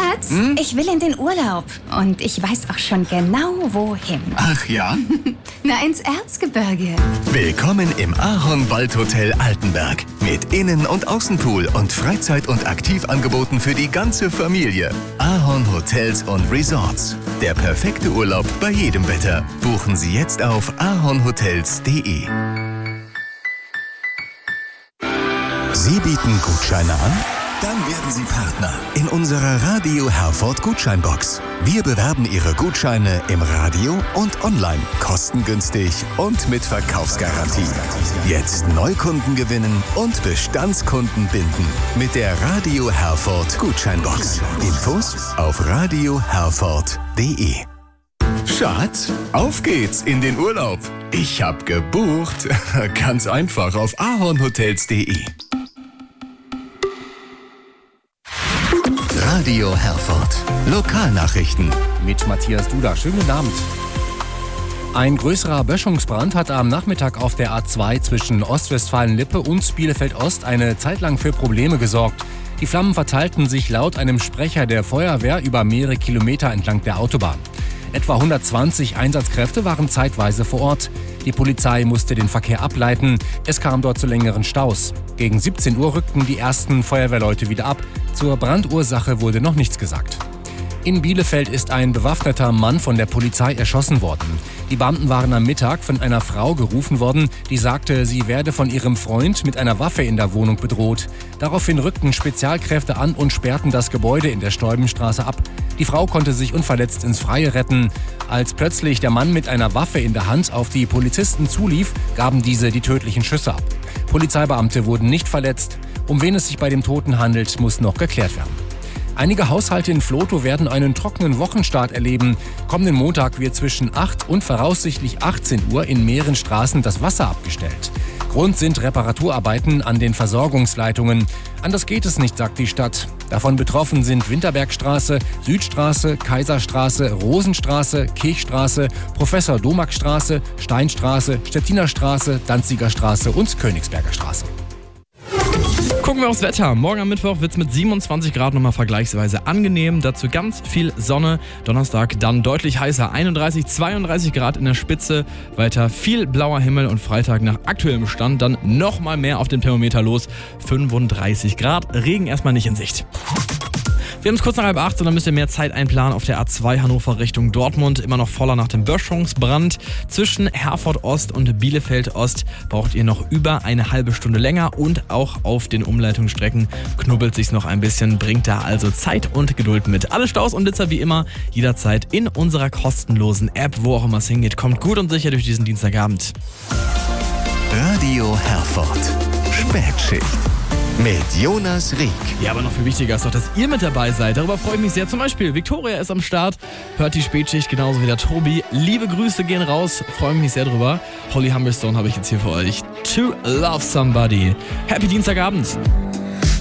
Schatz, ich will in den Urlaub. Und ich weiß auch schon genau, wohin. Ach ja? Na, ins Erzgebirge. Willkommen im Ahornwaldhotel Altenberg. Mit Innen- und Außenpool und Freizeit- und Aktivangeboten für die ganze Familie. Ahorn Hotels und Resorts. Der perfekte Urlaub bei jedem Wetter. Buchen Sie jetzt auf ahornhotels.de. Sie bieten Gutscheine an? Dann werden Sie Partner in unserer Radio Herford Gutscheinbox. Wir bewerben Ihre Gutscheine im Radio und online, kostengünstig und mit Verkaufsgarantie. Jetzt Neukunden gewinnen und Bestandskunden binden mit der Radio Herford Gutscheinbox. Infos auf radioherford.de. Schatz, auf geht's in den Urlaub. Ich hab gebucht. Ganz einfach auf ahornhotels.de. Radio Herford. Lokalnachrichten. Mit Matthias Duda. Schönen guten Abend. Ein größerer Böschungsbrand hat am Nachmittag auf der A2 zwischen Ostwestfalen-Lippe und Bielefeld-Ost eine Zeit lang für Probleme gesorgt. Die Flammen verteilten sich laut einem Sprecher der Feuerwehr über mehrere Kilometer entlang der Autobahn. Etwa 120 Einsatzkräfte waren zeitweise vor Ort. Die Polizei musste den Verkehr ableiten. Es kam dort zu längeren Staus. Gegen 17 Uhr rückten die ersten Feuerwehrleute wieder ab. Zur Brandursache wurde noch nichts gesagt. In Bielefeld ist ein bewaffneter Mann von der Polizei erschossen worden. Die Beamten waren am Mittag von einer Frau gerufen worden, die sagte, sie werde von ihrem Freund mit einer Waffe in der Wohnung bedroht. Daraufhin rückten Spezialkräfte an und sperrten das Gebäude in der Steubenstraße ab. Die Frau konnte sich unverletzt ins Freie retten. Als plötzlich der Mann mit einer Waffe in der Hand auf die Polizisten zulief, gaben diese die tödlichen Schüsse ab. Polizeibeamte wurden nicht verletzt. Um wen es sich bei dem Toten handelt, muss noch geklärt werden. Einige Haushalte in Vlotho werden einen trockenen Wochenstart erleben. Kommenden Montag wird zwischen 8 und voraussichtlich 18 Uhr in mehreren Straßen das Wasser abgestellt. Grund sind Reparaturarbeiten an den Versorgungsleitungen. Anders geht es nicht, sagt die Stadt. Davon betroffen sind Winterbergstraße, Südstraße, Kaiserstraße, Rosenstraße, Kirchstraße, Professor-Domack-Straße, Steinstraße, Stettiner-Straße, Danziger Straße und Königsberger Straße. Gucken wir aufs Wetter. Morgen am Mittwoch wird es mit 27 Grad nochmal vergleichsweise angenehm. Dazu ganz viel Sonne. Donnerstag dann deutlich heißer. 31, 32 Grad in der Spitze. Weiter viel blauer Himmel und Freitag nach aktuellem Stand dann nochmal mehr auf dem Thermometer los. 35 Grad. Regen erstmal nicht in Sicht. Wir haben es kurz nach 7:30 und dann müsst ihr mehr Zeit einplanen auf der A2 Hannover Richtung Dortmund. Immer noch voller nach dem Böschungsbrand. Zwischen Herford Ost und Bielefeld Ost braucht ihr noch über eine halbe Stunde länger. Und auch auf den Umleitungsstrecken knubbelt sich's noch ein bisschen. Bringt da also Zeit und Geduld mit. Alle Staus und Blitzer wie immer jederzeit in unserer kostenlosen App, wo auch immer es hingeht. Kommt gut und sicher durch diesen Dienstagabend. Radio Herford. Spätschicht. Mit Jonas Rieck. Ja, aber noch viel wichtiger ist doch, dass ihr mit dabei seid. Darüber freue ich mich sehr. Zum Beispiel Victoria ist am Start, hört die Spätschicht, genauso wie der Tobi. Liebe Grüße gehen raus, freue mich sehr drüber. Holly Humberstone habe ich jetzt hier für euch. To Love Somebody. Happy Dienstagabend.